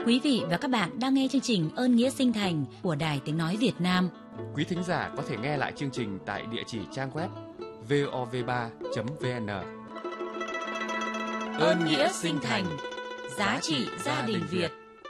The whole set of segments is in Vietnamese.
Quý vị và các bạn đang nghe chương trình Ơn Nghĩa Sinh Thành của Đài Tiếng Nói Việt Nam. Quý thính giả có thể nghe lại chương trình tại địa chỉ trang web vov3.vn. Ơn Nghĩa Sinh Thành, giá trị gia đình Việt.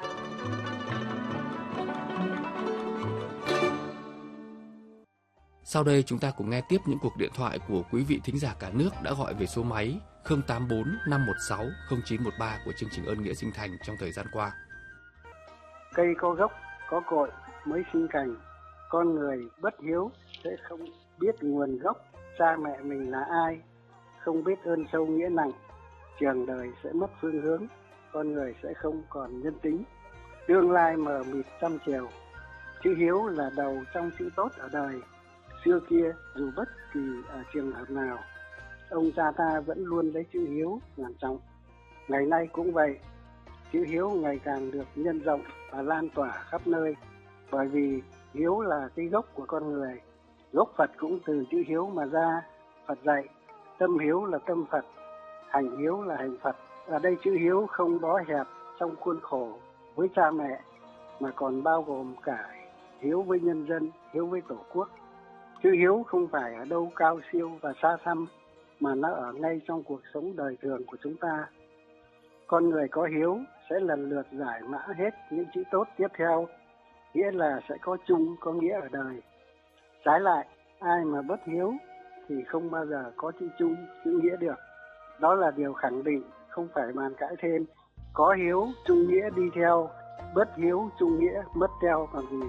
Sau đây chúng ta cùng nghe tiếp những cuộc điện thoại của quý vị thính giả cả nước đã gọi về số máy 084 516 0913 của chương trình Ơn Nghĩa Sinh Thành trong thời gian qua. Cây có gốc, có cội mới sinh cành. Con người bất hiếu sẽ không biết nguồn gốc cha mẹ mình là ai, không biết ơn sâu nghĩa nặng. Trường đời sẽ mất phương hướng, con người sẽ không còn nhân tính. Tương lai mờ mịt trăm chiều. Chữ hiếu là đầu trong chữ tốt ở đời. Xưa kia dù bất kỳ ở trường hợp nào, ông cha ta vẫn luôn lấy chữ hiếu làm trọng. Ngày nay cũng vậy, chữ hiếu ngày càng được nhân rộng và lan tỏa khắp nơi. Bởi vì hiếu là cái gốc của con người. Gốc Phật cũng từ chữ hiếu mà ra. Phật dạy, tâm hiếu là tâm Phật, hành hiếu là hành Phật. Ở đây chữ hiếu không bó hẹp trong khuôn khổ với cha mẹ, mà còn bao gồm cả hiếu với nhân dân, hiếu với Tổ quốc. Chữ hiếu không phải ở đâu cao siêu và xa xăm, mà nó ở ngay trong cuộc sống đời thường của chúng ta. Con người có hiếu sẽ lần lượt giải mã hết những chữ tốt tiếp theo, nghĩa là sẽ có chung, có nghĩa ở đời. Trái lại, ai mà bất hiếu thì không bao giờ có chữ chung, chữ nghĩa được. Đó là điều khẳng định, không phải bàn cãi thêm. Có hiếu, chung nghĩa đi theo, bất hiếu, chung nghĩa mất theo còn gì.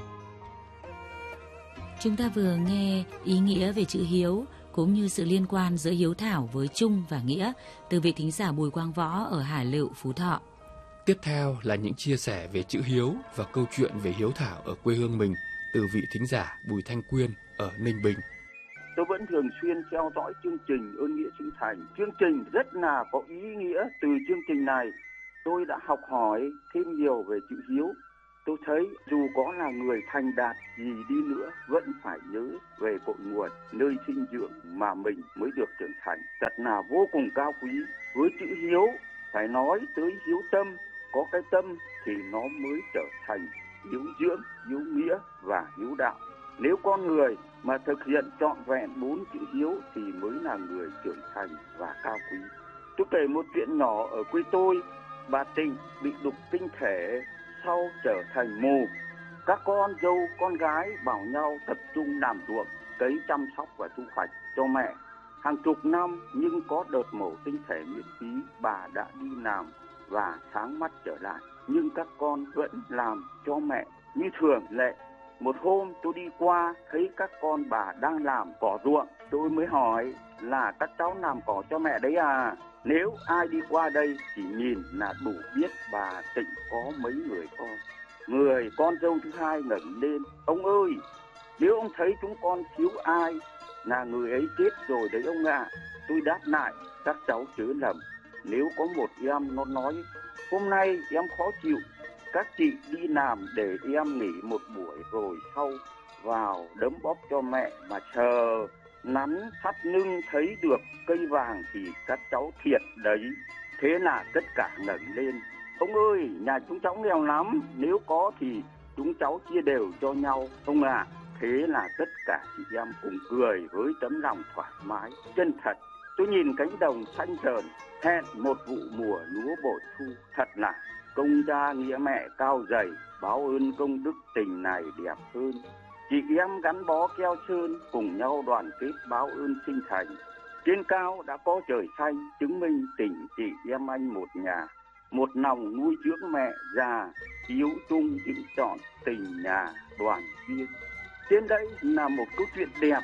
Chúng ta vừa nghe ý nghĩa về chữ hiếu cũng như sự liên quan giữa hiếu thảo với chung và nghĩa từ vị thính giả Bùi Quang Võ ở Hải Lựu, Phú Thọ. Tiếp theo là những chia sẻ về chữ hiếu và câu chuyện về hiếu thảo ở quê hương mình từ vị thính giả Bùi Thanh Quyên ở Ninh Bình. Tôi vẫn thường xuyên theo dõi chương trình Ơn Nghĩa Sinh Thành. Chương trình rất là có ý nghĩa. Từ chương trình này tôi đã học hỏi thêm nhiều về chữ hiếu. Tôi thấy dù có là người thành đạt gì đi nữa vẫn phải nhớ về cội nguồn, nơi sinh dưỡng mà mình mới được trưởng thành. Thật là vô cùng cao quý. Với chữ hiếu phải nói tới hiếu tâm. Có cái tâm thì nó mới trở thành hiếu dưỡng, hiếu nghĩa và hiếu đạo. Nếu con người mà thực hiện trọn vẹn 4 chữ hiếu thì mới là người trưởng thành và cao quý. Tôi kể một chuyện nhỏ ở quê tôi. Bà Tình bị đục tinh thể, sau trở thành mù. Các con dâu, con gái bảo nhau tập trung làm ruộng, cấy, chăm sóc và thu hoạch cho mẹ. Hàng chục năm nhưng có đợt mổ tinh thể miễn phí, bà đã đi làm và sáng mắt trở lại. Nhưng các con vẫn làm cho mẹ như thường lệ. Một hôm tôi đi qua thấy các con bà đang làm cỏ ruộng. Tôi mới hỏi là các cháu làm cỏ cho mẹ đấy à? Nếu ai đi qua đây chỉ nhìn là đủ biết bà Tịnh có mấy người con. Người con dâu thứ hai ngẩng lên: ông ơi, nếu ông thấy chúng con thiếu ai là người ấy chết rồi đấy ông ạ. Tôi đáp lại: các cháu chớ lầm. Nếu có một em nó nói hôm nay em khó chịu, các chị đi làm để em nghỉ một buổi rồi sau vào đấm bóp cho mẹ mà chờ nắn thắt lưng thấy được cây vàng thì các cháu thiệt đấy. Thế là tất cả ngẩng lên: ông ơi, nhà chúng cháu nghèo lắm, nếu có thì chúng cháu chia đều cho nhau ông ạ. Thế là tất cả chị em cùng cười với tấm lòng thoải mái, chân thật. Tôi nhìn cánh đồng xanh rờn, hẹn một vụ mùa lúa bội thu. Thật là công cha nghĩa mẹ cao dày, báo ơn công đức tình này đẹp hơn. Chị em gắn bó keo sơn, cùng nhau đoàn kết báo ơn sinh thành. Trên cao đã có trời xanh, chứng minh tình chị em anh một nhà. Một lòng nuôi dưỡng mẹ già, hiếu chung giữ trọn tình nhà đoàn viên. Trên đây là một câu chuyện đẹp.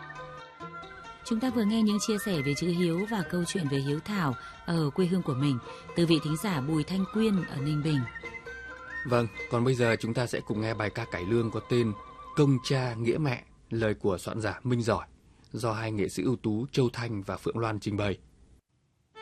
Chúng ta vừa nghe những chia sẻ về chữ hiếu và câu chuyện về hiếu thảo ở quê hương của mình từ vị thính giả Bùi Thanh Quyên ở Ninh Bình. Vâng, còn bây giờ chúng ta sẽ cùng nghe bài ca cải lương có tên Công cha nghĩa mẹ, lời của soạn giả Minh Giỏi, do hai nghệ sĩ ưu tú Châu Thanh và Phượng Loan trình bày.